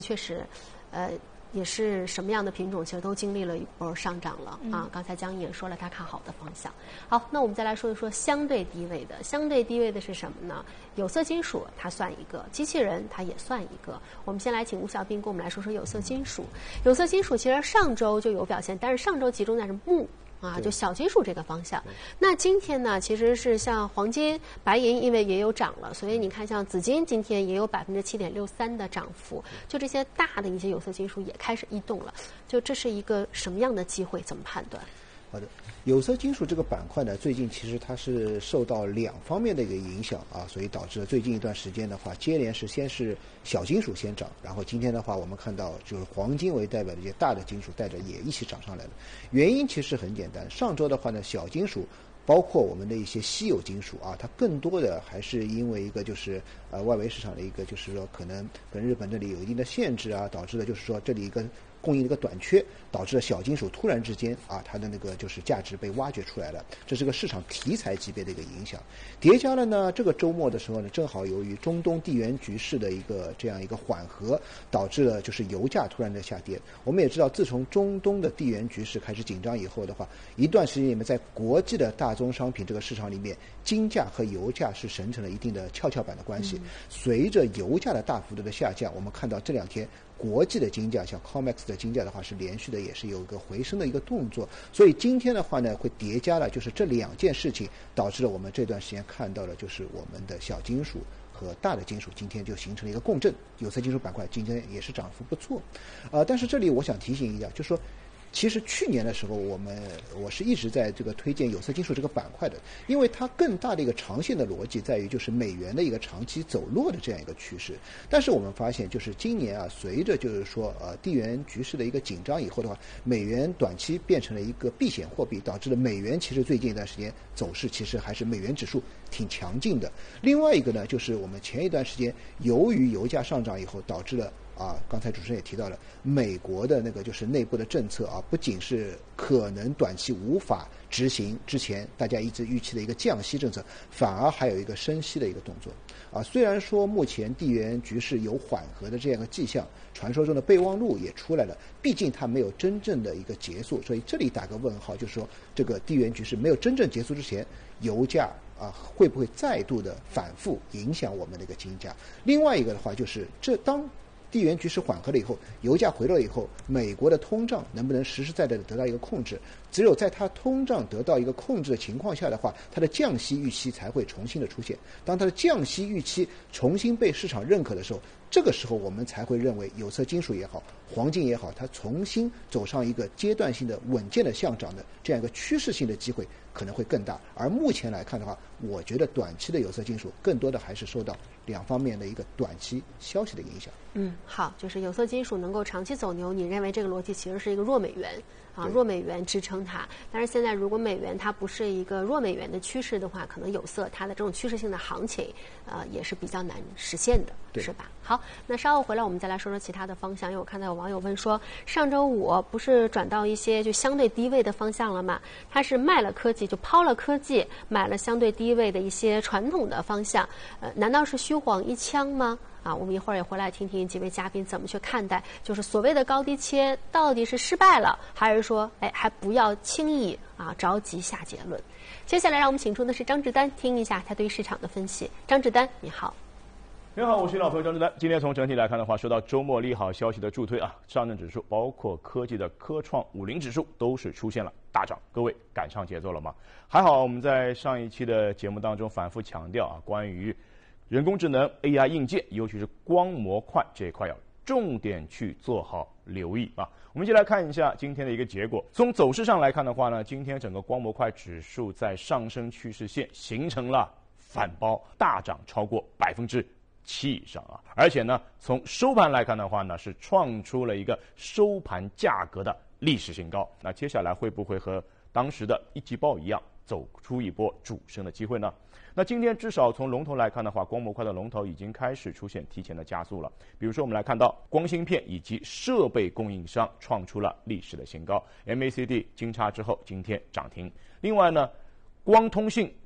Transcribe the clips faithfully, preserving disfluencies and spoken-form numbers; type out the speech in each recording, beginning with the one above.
确实，呃。也是什么样的品种，其实都经历了一波上涨了啊。刚才江毅也说了他看好的方向。好，那我们再来说一说相对低位的。相对低位的是什么呢？有色金属它算一个，机器人它也算一个。我们先来请吴小兵跟我们来说说有色金属。有色金属其实上周就有表现，但是上周集中在是钼。啊，就小金属这个方向。那今天呢，其实是像黄金、白银，因为也有涨了，所以你看像紫金今天也有百分之七点六三的涨幅。就这些大的一些有色金属也开始异动了。就这是一个什么样的机会？怎么判断？ 好的，有色金属这个板块呢，最近其实它是受到两方面的一个影响啊，所以导致了最近一段时间的话，接连是先是小金属先涨，然后今天的话，我们看到就是黄金为代表的一些大的金属带着也一起涨上来了。原因其实很简单，上周的话呢，小金属包括我们的一些稀有金属啊，它更多的还是因为一个就是呃外围市场的一个就是说可能跟日本这里有一定的限制啊，导致了就是说这里一个供应的一个短缺，导致了小金属突然之间啊，它的那个就是价值被挖掘出来了，这是个市场题材级别的一个影响。叠加了呢，这个周末的时候呢，正好由于中东地缘局势的一个这样一个缓和，导致了就是油价突然的下跌。我们也知道，自从中东的地缘局势开始紧张以后的话，一段时间里面，在国际的大宗商品这个市场里面，金价和油价是形成了一定的跷跷板的关系。嗯、随着油价的大幅度的下降，我们看到这两天国际的金价，像 COMEX 的金价的话是连续的，也是有一个回升的一个动作。所以今天的话呢，会叠加了就是这两件事情，导致了我们这段时间看到了就是我们的小金属和大的金属今天就形成了一个共振，有色金属板块今天也是涨幅不错。呃，但是这里我想提醒一下，就是说其实去年的时候，我们我是一直在这个推荐有色金属这个板块的，因为它更大的一个长线的逻辑在于就是美元的一个长期走弱的这样一个趋势。但是我们发现，就是今年啊，随着就是说呃地缘局势的一个紧张以后的话，美元短期变成了一个避险货币，导致了美元其实最近一段时间走势其实还是美元指数挺强劲的。另外一个呢，就是我们前一段时间由于油价上涨以后，导致了啊，刚才主持人也提到了，美国的那个就是内部的政策啊，不仅是可能短期无法执行之前大家一直预期的一个降息政策，反而还有一个升息的一个动作啊。虽然说目前地缘局势有缓和的这样一个迹象，传说中的备忘录也出来了，毕竟它没有真正的一个结束，所以这里打个问号，就是说这个地缘局势没有真正结束之前，油价啊会不会再度的反复影响我们的一个金价？另外一个的话就是这当地缘局势缓和了以后，油价回落以后，美国的通胀能不能实实在在的得到一个控制？只有在它通胀得到一个控制的情况下的话，它的降息预期才会重新的出现。当它的降息预期重新被市场认可的时候，这个时候我们才会认为有色金属也好，黄金也好，它重新走上一个阶段性的稳健的向涨的这样一个趋势性的机会可能会更大。而目前来看的话，我觉得短期的有色金属更多的还是受到两方面的一个短期消息的影响。 嗯，好，就是有色金属能够长期走牛，你认为这个逻辑其实是一个弱美元啊，弱美元支撑它。但是现在如果美元它不是一个弱美元的趋势的话，可能有色它的这种趋势性的行情，呃，也是比较难实现的，是吧？好，那稍后回来我们再来说说其他的方向。因为我看到有网友问说，上周五不是转到一些就相对低位的方向了吗？他是卖了科技，就抛了科技，买了相对低位的一些传统的方向，呃，难道是虚晃一枪吗？啊，我们一会儿也回来听听几位嘉宾怎么去看待，就是所谓的高低切到底是失败了，还是说，哎，还不要轻易啊着急下结论。接下来让我们请出的是张志丹，听一下他对市场的分析。张志丹，你好。 你好，我是老朋友张志丹。今天从整体来看的话，受到周末利好消息的助推啊，上证指数包括科技的科创五零指数都是出现了大涨。各位赶上节奏了吗？还好我们在上一期的节目当中反复强调啊，关于人工智能 A I 硬件，尤其是光模块这一块要重点去做好留意啊。我们一起来看一下今天的一个结果。从走势上来看的话呢，今天整个光模块指数在上升趋势线形成了反包，大涨超过百分之七以上啊。而且呢，从收盘来看的话呢，是创出了一个收盘价格的历史新高。那接下来会不会和当时的一季报一样，走出一波主升的机会呢？那今天至少从龙头来看的话，光模块的龙头已经开始出现提前的加速了。比如说我们来看到光芯片以及设备供应商创出了历史的新高， M A C D 金叉之后今天涨停。另外呢，光通信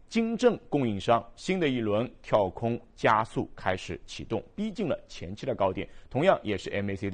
金正供应商新的一轮跳空加速开始启动，逼近了前期的高点，同样也是 M A C D